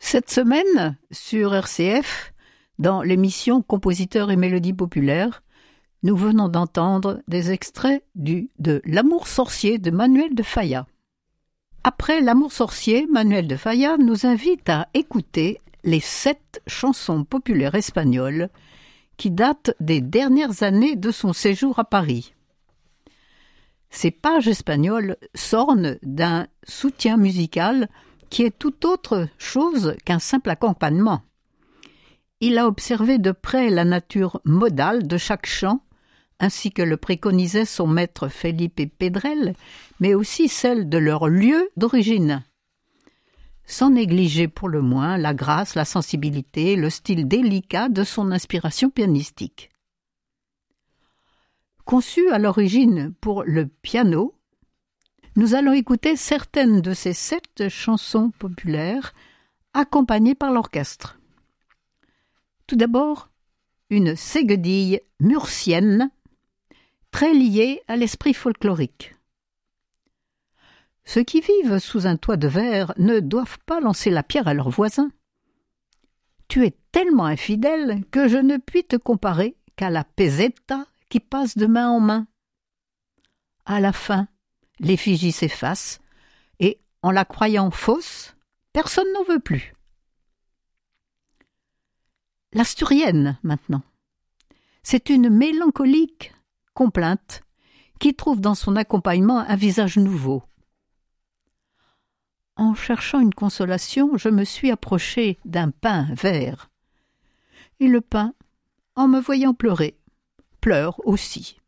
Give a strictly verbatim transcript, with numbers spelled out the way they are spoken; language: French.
Cette semaine, sur R C F, dans l'émission Compositeurs et mélodies populaires, nous venons d'entendre des extraits du de L'Amour sorcier de Manuel de Falla. Après L'Amour sorcier, Manuel de Falla nous invite à écouter les sept chansons populaires espagnoles qui datent des dernières années de son séjour à Paris. Ces pages espagnoles s'ornent d'un soutien musical qui est tout autre chose qu'un simple accompagnement. Il a observé de près la nature modale de chaque chant, ainsi que le préconisait son maître Felipe Pedrell, mais aussi celle de leur lieu d'origine. Sans négliger pour le moins la grâce, la sensibilité, le style délicat de son inspiration pianistique. Conçu à l'origine pour le piano, nous allons écouter certaines de ces sept chansons populaires accompagnées par l'orchestre. Tout d'abord, une séguedille murcienne très liée à l'esprit folklorique. Ceux qui vivent sous un toit de verre ne doivent pas lancer la pierre à leurs voisins. Tu es tellement infidèle que je ne puis te comparer qu'à la peseta qui passe de main en main. À la fin, l'effigie s'efface, et, en la croyant fausse, personne n'en veut plus. L'asturienne, maintenant. C'est une mélancolique complainte qui trouve dans son accompagnement un visage nouveau. En cherchant une consolation, je me suis approchée d'un pin vert. Et le pin, en me voyant pleurer, pleure aussi.